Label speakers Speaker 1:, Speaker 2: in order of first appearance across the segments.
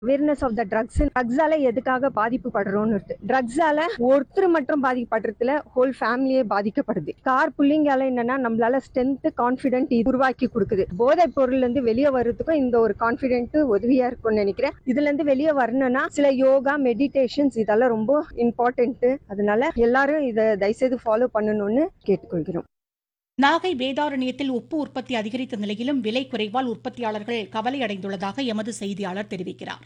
Speaker 1: Awareness of the ட்ரக்ஸால எதுக்காக பாதிப்புப்படுறோம்னு இருக்கு. ட்ரக்ஸால ஒருத்தர் மட்டும் பாதிக்கப்படுறதுல ஹோல் ஃபேமிலியே பாதிக்கப்படுது. கார் புல்லிங்கால என்னன்னா நம்மளால ஸ்ட்ரென்த் கான்பிடென்ட் உருவாக்கி கொடுக்குது. போதை பொருள்ல இருந்து வெளியே வர்றதுக்கும் இந்த ஒரு கான்பிடென்ட் உதவியா இருக்கும்னு நினைக்கிறேன். இதுல இருந்து வெளியே வரணும்னா சில யோகா மெடிடேஷன்ஸ் இதெல்லாம் ரொம்ப இம்பார்ட்டன்ட். அதனால எல்லாரும் இதை தயவுசெய்து ஃபாலோ பண்ணணும்னு கேட்டுக்கொள்கிறோம்.
Speaker 2: நாகை வேதாரண்யத்தில் உப்பு உற்பத்தி அதிகரித்த நிலையிலும் விலை குறைவால் உற்பத்தியாளர்கள் கவலை அடைந்துள்ளதாக எமது செய்தியாளர் தெரிவிக்கிறார்.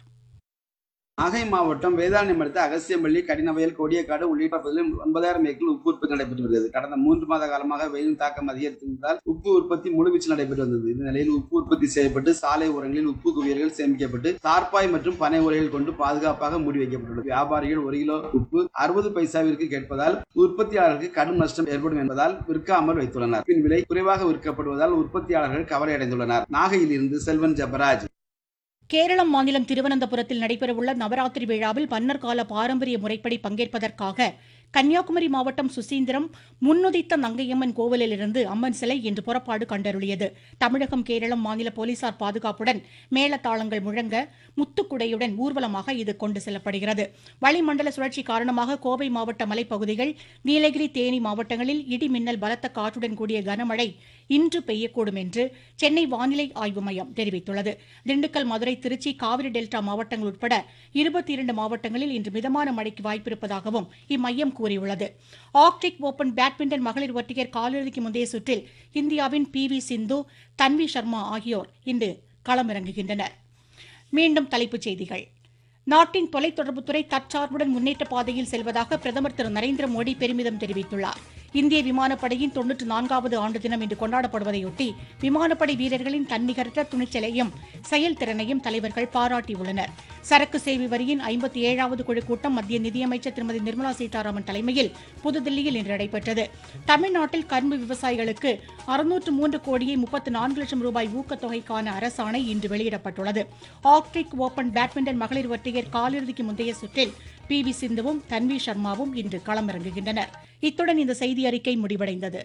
Speaker 3: நாகை மாவட்டம் வேதாரண்யம் அடுத்த அகசியம்பள்ளி, கடினவயல், கோடியக்காடு உள்ளிட்ட பகுதிகளில் 9,000 ஏக்கரில் உப்பு உற்பத்தி நடைபெற்று வருகிறது. கடந்த 3 மாத காலமாக வெயிலின் தாக்கம் அதிகரித்திருந்ததால் உப்பு உற்பத்தி முழுவீச்சில் நடைபெற்று வந்தது. இந்த நிலையில் உப்பு உற்பத்தி செய்யப்பட்டு சாலை ஓரங்களில் உப்பு குவியல்கள் சேமிக்கப்பட்டு தார்பாய் மற்றும் பனை உரைகள் கொண்டு பாதுகாப்பாக மூடி வைக்கப்பட்டுள்ளது. வியாபாரிகள் 1 கிலோ உப்பு 60 பைசாவிற்கு கேட்பதால் உற்பத்தியாளருக்கு கடும் நஷ்டம் ஏற்படும் என்பதால் விற்காமல் வைத்துள்ளனர். பின் விலை குறைவாக விற்கப்படுவதால் உற்பத்தியாளர்கள் கவலை அடைந்துள்ளனர். நாகையில் இருந்து செல்வன் ஜபராஜ்.
Speaker 2: கேரளம் மாநிலம் திருவனந்தபுரத்தில் நடைபெறவுள்ள நவராத்திரி விழாவில் மன்னர் கால பாரம்பரிய முறைப்படி பங்கேற்பதற்காக கன்னியாகுமரி மாவட்டம் சுசீந்திரம் முன்னுதித்த நங்கையம்மன் கோவிலிலிருந்து அம்மன் சிலை இன்று புறப்பாடு கண்டருளியது. தமிழகம், கேரளம் மாநில போலீசார் பாதுகாப்புடன் மேளதாளங்கள் முழங்க முத்துக்குடையுடன் ஊர்வலமாக இது கொண்டு செல்லப்படுகிறது. வளிமண்டல சுழற்சி காரணமாக கோவை மாவட்ட மலைப்பகுதிகள், நீலகிரி, தேனி மாவட்டங்களில் இடி மின்னல், பலத்த காற்றுடன் கூடிய கனமழை இன்று பெய்யக்கூடும் என்று சென்னை வானிலை ஆய்வு மையம் தெரிவித்துள்ளது. திண்டுக்கல், மதுரை, திருச்சி, காவிரி டெல்டா மாவட்டங்கள் உட்பட 22 மாவட்டங்களில் இன்று மிதமான மழைக்கு வாய்ப்பிருப்பதாகவும் இம்மையம் கூறியுள்ளது. ஆர்க்டிக் ஓபன் பேட்மிண்டன் மகளிர் ஒற்றையர் காலிறுதிக்கு முந்தைய சுற்றில் இந்தியாவின் PV சிந்து, தன்வி சர்மா ஆகியோர் இன்று களமிறங்குகின்றனர். மீண்டும் தலைப்புச் செய்திகள். நாட்டின் தொலைத்தொடர்புத்துறை தற்சார்புடன் முன்னேற்ற பாதையில் செல்வதாக பிரதமர் திரு நரேந்திர மோடி பெருமிதம் தெரிவித்துள்ளார். இந்திய விமானப்படையின் 94வது ஆண்டு தினம் இன்று கொண்டாடப்படுவதையொட்டி விமானப்படை வீரர்களின் தன்னிகரற்ற துணிச்சலையும் செயல்திறனையும் தலைவர்கள் பாராட்டியுள்ளனர். சரக்கு சேவை வரியின் 57வது குழு கூட்டம் மத்திய நிதியமைச்சர் திருமதி நிர்மலா சீதாராமன் தலைமையில் புதுதில்லியில் இன்று நடைபெற்றது. தமிழ்நாட்டில் கரும்பு விவசாயிகளுக்கு 603 கோடியே 34 லட்சம் ரூபாய் ஊக்கத்தொகைக்கான அரசாணை இன்று வெளியிடப்பட்டுள்ளது. ஆர்க்டிக் ஓபன் பேட்மிண்டன் மகளிர் ஒற்றையர் காலிறுதிக்கு முந்தைய சுற்றில் PV சிந்துவும் தன்வி சர்மாவும் இன்று களமிறங்குகின்றனர். இத்துடன் இந்த செய்தி அறிக்கை முடிவடைந்தது.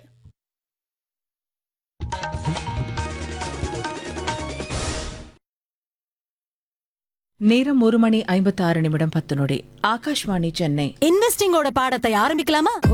Speaker 4: நேரம் 1 மணி 56 நிமிடம் 10 நொடி. ஆகாஷ்வாணி சென்னை.
Speaker 5: இன்வெஸ்டிங்கோட பாடத்தை ஆரம்பிக்கலாமா?